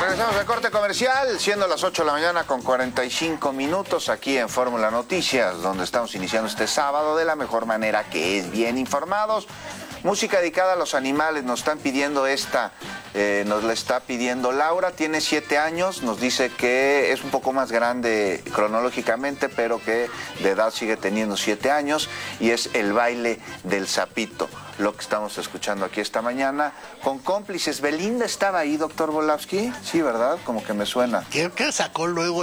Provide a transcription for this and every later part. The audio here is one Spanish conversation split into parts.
Regresamos al corte comercial, siendo las 8 de la mañana con 45 minutos aquí en Fórmula Noticias, donde estamos iniciando este sábado de la mejor manera, que es bien informados. Música dedicada a los animales, nos están pidiendo nos la está pidiendo Laura, tiene 7 años, nos dice que es un poco más grande cronológicamente, pero que de edad sigue teniendo 7 años, y es El baile del sapito, lo que estamos escuchando aquí esta mañana, con cómplices. Belinda estaba ahí, doctor Volavsky, sí, ¿verdad? Como que me suena. Creo que sacó luego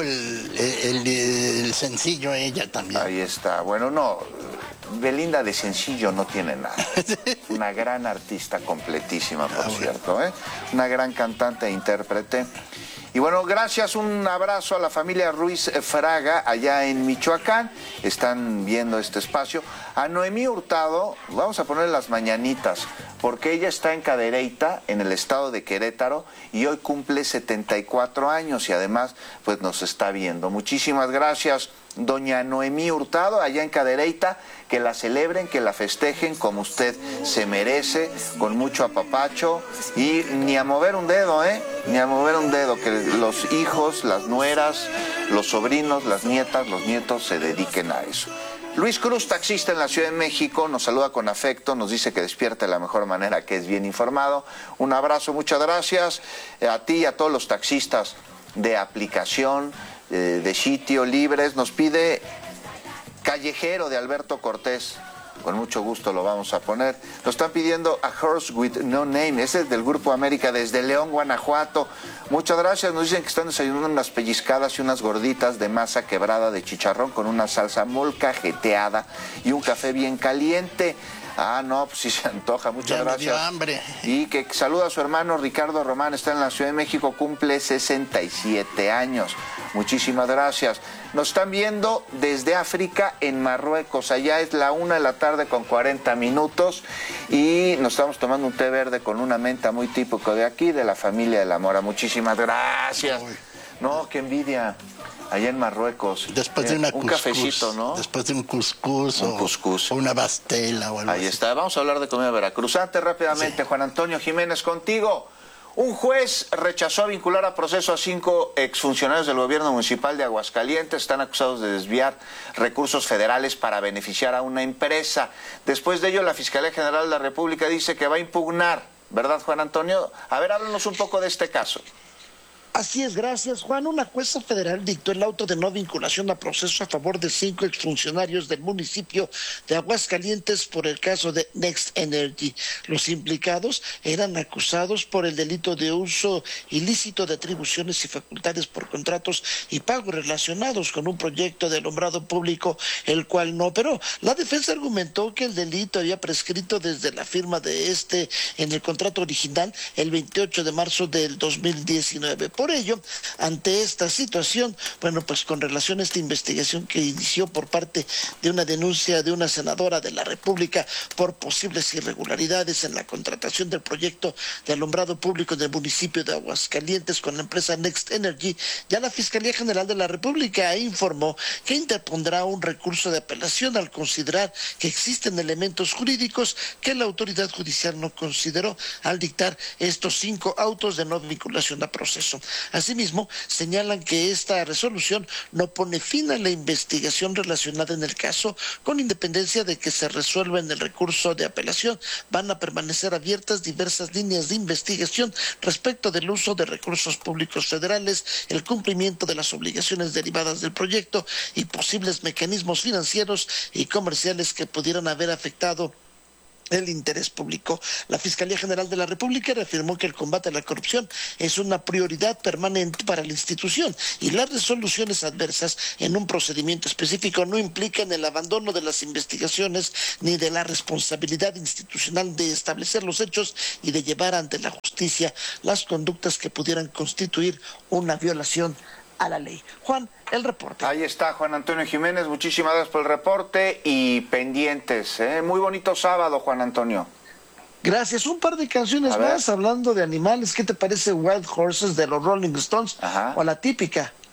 el sencillo ella también. Ahí está, bueno, no, Belinda de sencillo no tiene nada. Una gran artista completísima, por cierto, ¿eh? Una gran cantante e intérprete. Y bueno, gracias, un abrazo a la familia Ruiz Fraga allá en Michoacán. Están viendo este espacio. A Noemí Hurtado, vamos a poner las mañanitas, porque ella está en Cadereyta, en el estado de Querétaro, y hoy cumple 74 años y además pues nos está viendo. Muchísimas gracias, doña Noemí Hurtado, allá en Cadereyta, que la celebren, que la festejen como usted se merece, con mucho apapacho, y ni a mover un dedo, ni a mover un dedo, que los hijos, las nueras, los sobrinos, las nietas, los nietos se dediquen a eso. Luis Cruz, taxista en la Ciudad de México, nos saluda con afecto, nos dice que despierte de la mejor manera, que es bien informado. Un abrazo, muchas gracias a ti y a todos los taxistas de aplicación, de sitio, libres. Nos pide Callejero de Alberto Cortés, con mucho gusto lo vamos a poner. Nos están pidiendo A Horse with No Name, ese es del Grupo América desde León, Guanajuato. Muchas gracias, nos dicen que están desayunando unas pellizcadas y unas gorditas de masa quebrada de chicharrón con una salsa molcajeteada y un café bien caliente. Ah, no, pues sí se antoja, muchas gracias. Me dio hambre. Y que saluda a su hermano Ricardo Román, está en la Ciudad de México, cumple 67 años. Muchísimas gracias. Nos están viendo desde África, en Marruecos. Allá es la 1 de la tarde con 40 minutos y nos estamos tomando un té verde con una menta muy típico de aquí, de la familia de la Mora. Muchísimas gracias. No, qué envidia. Allá en Marruecos. Después de un cafecito, ¿no? Después de un cuscús. O una pastela o algo Ahí así. está. Vamos a hablar de comida veracruzante rápidamente. Sí. Juan Antonio Jiménez, contigo. Un juez rechazó vincular a proceso a 5 exfuncionarios del gobierno municipal de Aguascalientes. Están acusados de desviar recursos federales para beneficiar a una empresa. Después de ello, la Fiscalía General de la República dice que va a impugnar, ¿verdad, Juan Antonio? A ver, háblanos un poco de este caso. Así es, gracias, Juan. Una jueza federal dictó el auto de no vinculación a proceso a favor de 5 exfuncionarios del municipio de Aguascalientes por el caso de Next Energy. Los implicados eran acusados por el delito de uso ilícito de atribuciones y facultades por contratos y pagos relacionados con un proyecto de alumbrado público, el cual no operó. La defensa argumentó que el delito había prescrito desde la firma de en el contrato original el 28 de marzo del 2019. Por ello, ante esta situación, bueno, pues con relación a esta investigación que inició por parte de una denuncia de una senadora de la República por posibles irregularidades en la contratación del proyecto de alumbrado público del municipio de Aguascalientes con la empresa Next Energy, ya la Fiscalía General de la República informó que interpondrá un recurso de apelación al considerar que existen elementos jurídicos que la autoridad judicial no consideró al dictar estos 5 autos de no vinculación a proceso. Asimismo, señalan que esta resolución no pone fin a la investigación relacionada en el caso, con independencia de que se resuelva en el recurso de apelación. Van a permanecer abiertas diversas líneas de investigación respecto del uso de recursos públicos federales, el cumplimiento de las obligaciones derivadas del proyecto y posibles mecanismos financieros y comerciales que pudieran haber afectado el interés público. La Fiscalía General de la República reafirmó que el combate a la corrupción es una prioridad permanente para la institución y las resoluciones adversas en un procedimiento específico no implican el abandono de las investigaciones ni de la responsabilidad institucional de establecer los hechos y de llevar ante la justicia las conductas que pudieran constituir una violación a la ley. Juan, el reporte. Ahí está Juan Antonio Jiménez, muchísimas gracias por el reporte y pendientes. Muy bonito sábado, Juan Antonio. Gracias. Un par de canciones más hablando de animales. ¿Qué te parece Wild Horses de los Rolling Stones? Ajá. O la típica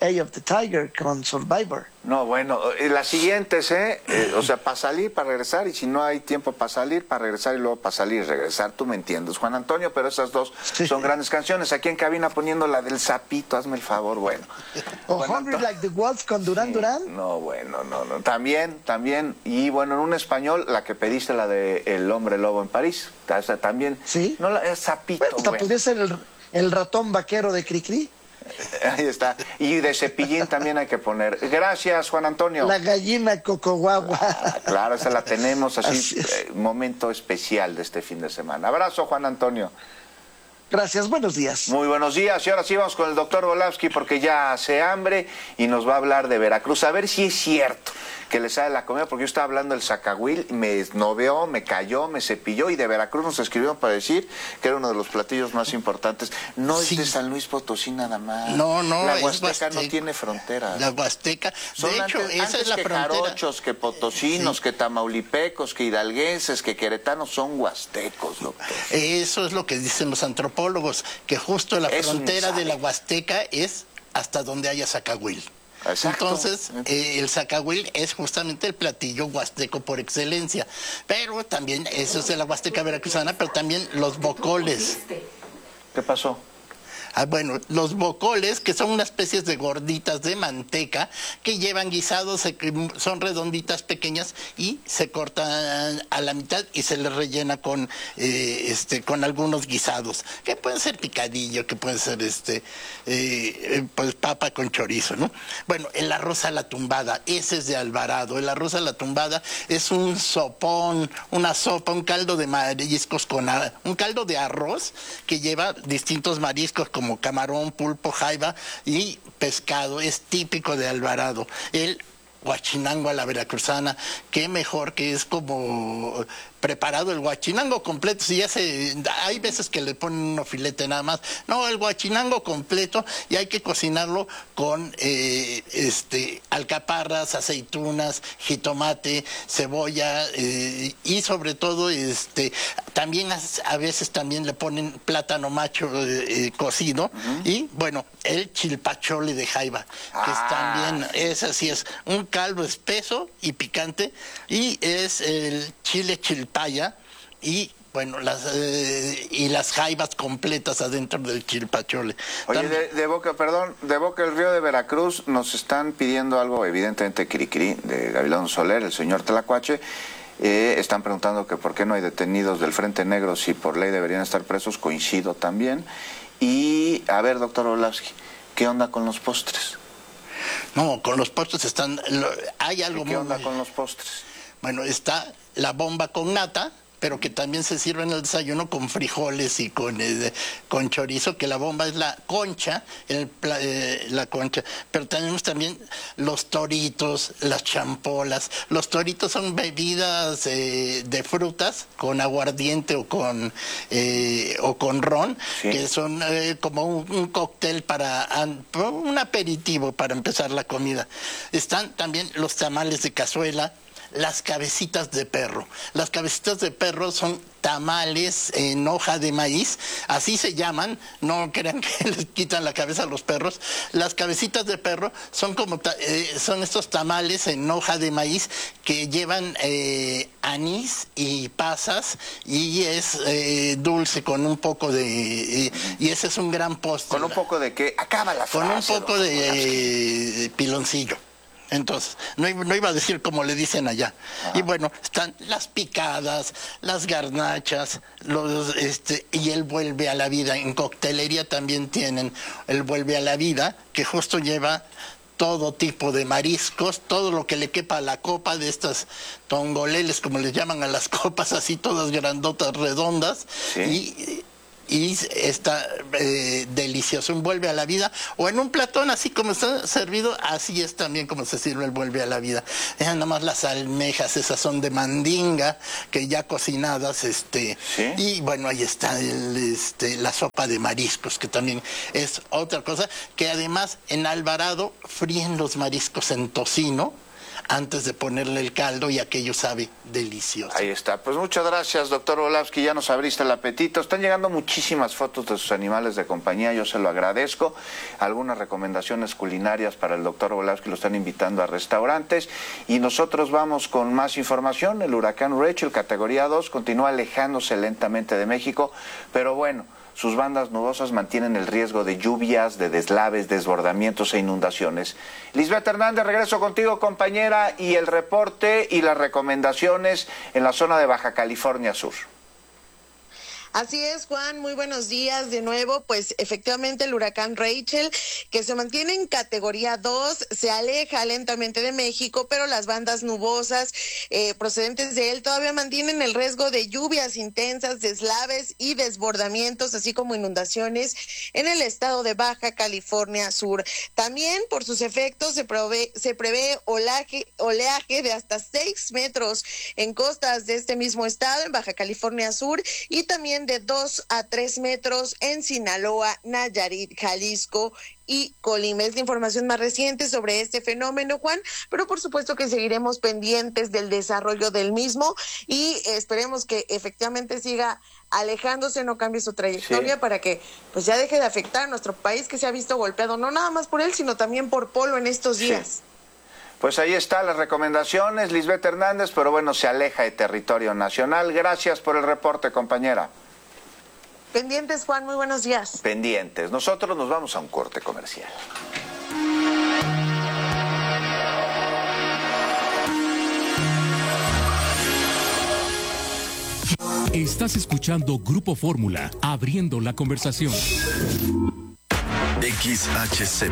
Eye of the Tiger con Survivor. No, bueno, las siguientes, o sea, para salir, para regresar, y si no hay tiempo para salir, para regresar y luego para salir y regresar, tú me entiendes, Juan Antonio, pero esas dos son grandes canciones. Aquí en cabina poniendo la del sapito, hazme el favor, bueno. O Hungry Like the Wolf con Duran Duran. No, bueno, no, también, y bueno, en un español, la que pediste, la de El Hombre Lobo en París, o sea, también. Sí. No, es sapito, bueno. Podría ser el ratón vaquero de Cricri. Ahí está. Y de Cepillín también hay que poner. Gracias, Juan Antonio. La gallina cocoguagua. Claro, esa la tenemos así es. Momento especial de este fin de semana. Abrazo, Juan Antonio. Gracias, buenos días. Muy buenos días. Y ahora sí vamos con el doctor Volavsky porque ya hace hambre y nos va a hablar de Veracruz. A ver si es cierto que le sale la comida, porque yo estaba hablando del zacahuil, me esnoveó, me cayó, me cepilló, y de Veracruz nos escribieron para decir que era uno de los platillos más importantes. No es de San Luis Potosí nada más. No, la Huasteca no tiene fronteras. La Huasteca, son de hecho, esa es la que frontera. Jarochos, que potosinos, que tamaulipecos, que hidalguenses, que queretanos, son huastecos, doctor. Eso es lo que dicen los antropólogos, que justo la frontera de la Huasteca es hasta donde haya zacahuil. Exacto. Entonces, el zacahuil es justamente el platillo huasteco por excelencia. Pero también, eso es de la Huasteca veracruzana, pero también los bocoles. ¿Qué pasó? Bueno, los bocoles, que son unas especies de gorditas de manteca que llevan guisados, son redonditas pequeñas y se cortan a la mitad y se les rellena con algunos guisados, que pueden ser picadillo, que pueden ser pues papa con chorizo, ¿no? Bueno, el arroz a la tumbada, ese es de Alvarado. El arroz a la tumbada es un sopón, una sopa, un caldo de mariscos un caldo de arroz que lleva distintos mariscos como camarón, pulpo, jaiba y pescado. Es típico de Alvarado. El huachinango a la veracruzana, qué mejor que es como preparado el huachinango completo. Si hay veces que le ponen uno filete nada más. No, el huachinango completo, y hay que cocinarlo con alcaparras, aceitunas, jitomate, cebolla, y sobre todo también a veces también le ponen plátano macho cocido, y bueno, el chilpachole de jaiba, que es también, ese sí es un caldo espeso y picante, y es el chile chilpaya, y bueno, las jaibas completas adentro del chilpachole. Oye, de Boca del Río de Veracruz nos están pidiendo algo, evidentemente Cricri, de Gavilán Soler, el señor Tlacuache. Están preguntando que por qué no hay detenidos del Frente Negro, si por ley deberían estar presos. Coincido también. Y, a ver, doctor Volavsky, ¿qué onda con los postres? No, con los postres hay algo ¿Qué onda con los postres? Bueno, está la bomba con nata, pero que también se sirve en el desayuno con frijoles y con chorizo, que la bomba es la concha, la concha. Pero tenemos también los toritos, las champolas. Los toritos son bebidas de frutas con aguardiente o con ron, ¿sí? Que son como un cóctel un aperitivo para empezar la comida. Están también los tamales de cazuela, las cabecitas de perro. Las cabecitas de perro son tamales en hoja de maíz, así se llaman, no crean que les quitan la cabeza a los perros. Las cabecitas de perro son son estos tamales en hoja de maíz que llevan anís y pasas, y es dulce con un poco y ese es un gran postre. ¿Con un poco de qué? Acaba la frase. Con un poco de piloncillo. Entonces, no iba a decir como le dicen allá. Ajá. Y bueno, están las picadas, las garnachas, y el vuelve a la vida. En coctelería también tienen el vuelve a la vida, que justo lleva todo tipo de mariscos, todo lo que le quepa a la copa de estas tongoleles, como les llaman a las copas, así todas grandotas, redondas, ¿sí? Y está delicioso, un vuelve a la vida, o en un platón así como está servido, así es también como se sirve el vuelve a la vida. Nada más las almejas, esas son de mandinga, que ya cocinadas, ¿sí? Y bueno, ahí está la sopa de mariscos, que también es otra cosa, que además en Alvarado fríen los mariscos en tocino, antes de ponerle el caldo y aquello sabe delicioso. Ahí está. Pues muchas gracias, doctor Volavsky, ya nos abriste el apetito. Están llegando muchísimas fotos de sus animales de compañía, yo se lo agradezco. Algunas recomendaciones culinarias para el doctor Volavsky, lo están invitando a restaurantes. Y nosotros vamos con más información. El huracán Rachel, categoría 2, continúa alejándose lentamente de México, pero bueno, sus bandas nubosas mantienen el riesgo de lluvias, de deslaves, desbordamientos e inundaciones. Lisbeth Hernández, regreso contigo, compañera, y el reporte y las recomendaciones en la zona de Baja California Sur. Así es, Juan, muy buenos días de nuevo. Pues efectivamente el huracán Rachel, que se mantiene en categoría 2, se aleja lentamente de México, pero las bandas nubosas procedentes de él todavía mantienen el riesgo de lluvias intensas, deslaves y desbordamientos, así como inundaciones en el estado de Baja California Sur. También por sus efectos se prevé oleaje de hasta 6 metros en costas de este mismo estado, en Baja California Sur, y también de 2 a 3 metros en Sinaloa, Nayarit, Jalisco y Colima. Es la información más reciente sobre este fenómeno, Juan, pero por supuesto que seguiremos pendientes del desarrollo del mismo y esperemos que efectivamente siga alejándose, no cambie su trayectoria, para que pues ya deje de afectar a nuestro país, que se ha visto golpeado no nada más por él, sino también por Polo en estos días. Sí. Pues ahí están las recomendaciones, Lisbeth Hernández, pero bueno, se aleja de territorio nacional. Gracias por el reporte, compañera. Pendientes, Juan, muy buenos días. Pendientes. Nosotros nos vamos a un corte comercial. Estás escuchando Grupo Fórmula, abriendo la conversación. XHZ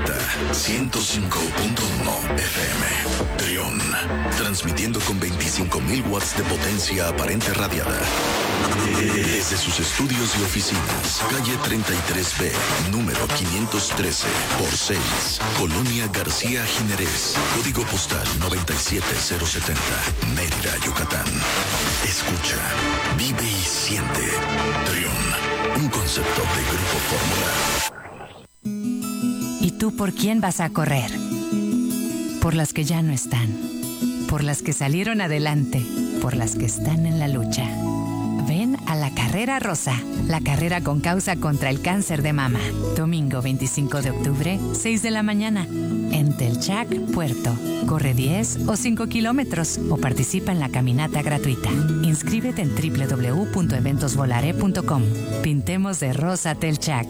105.1 FM Trión, transmitiendo con 25.000 watts de potencia aparente radiada desde sus estudios y oficinas, calle 33B, número 513 por 6, Colonia García Jiménez, código postal 97070, Mérida, Yucatán. Escucha, vive y siente. Trión, un concepto de Grupo Fórmula. ¿Y tú por quién vas a correr? Por las que ya no están, por las que salieron adelante, por las que están en la lucha. Ven a la Carrera Rosa, la carrera con causa contra el cáncer de mama. Domingo 25 de octubre, 6 de la mañana, en Telchac, Puerto. Corre 10 o 5 kilómetros o participa en la caminata gratuita. Inscríbete en www.eventosvolare.com. Pintemos de rosa Telchac.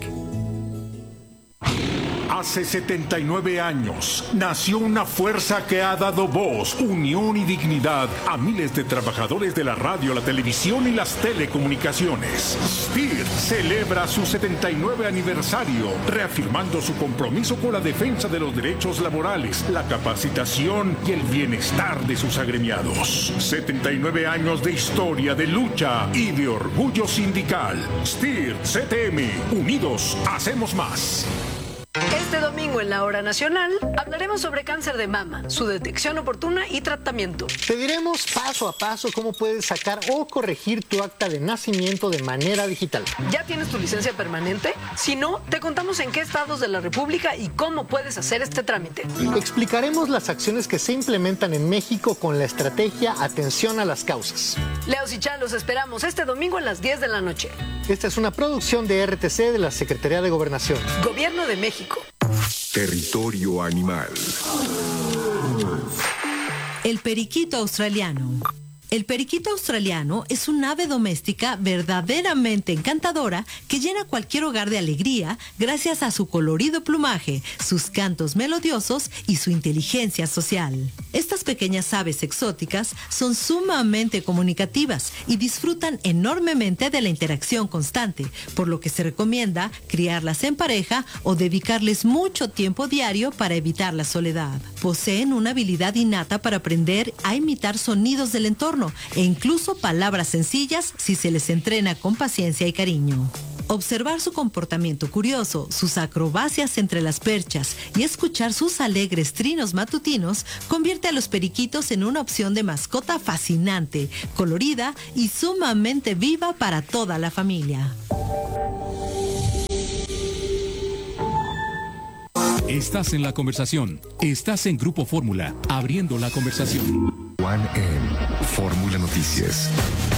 Hace 79 años nació una fuerza que ha dado voz, unión y dignidad a miles de trabajadores de la radio, la televisión y las telecomunicaciones. STIR celebra su 79 aniversario, reafirmando su compromiso con la defensa de los derechos laborales, la capacitación y el bienestar de sus agremiados. 79 años de historia, de lucha y de orgullo sindical. STIR CTM, unidos hacemos más. Este domingo en la Hora Nacional hablaremos sobre cáncer de mama, su detección oportuna y tratamiento. Te diremos paso a paso cómo puedes sacar o corregir tu acta de nacimiento de manera digital. ¿Ya tienes tu licencia permanente? Si no, te contamos en qué estados de la República y cómo puedes hacer este trámite. Explicaremos las acciones que se implementan en México con la estrategia Atención a las Causas. Leos y Chá, los esperamos este domingo a las 10 de la noche. Esta es una producción de RTC de la Secretaría de Gobernación. Gobierno de México. Territorio animal. El periquito australiano. El periquito australiano es un ave doméstica verdaderamente encantadora que llena cualquier hogar de alegría gracias a su colorido plumaje, sus cantos melodiosos y su inteligencia social. Estas pequeñas aves exóticas son sumamente comunicativas y disfrutan enormemente de la interacción constante, por lo que se recomienda criarlas en pareja o dedicarles mucho tiempo diario para evitar la soledad. Poseen una habilidad innata para aprender a imitar sonidos del entorno e incluso palabras sencillas si se les entrena con paciencia y cariño. Observar su comportamiento curioso, sus acrobacias entre las perchas y escuchar sus alegres trinos matutinos convierte a los periquitos en una opción de mascota fascinante, colorida y sumamente viva para toda la familia. Estás en la conversación. Estás en Grupo Fórmula, abriendo la conversación. Juan en Fórmula Noticias.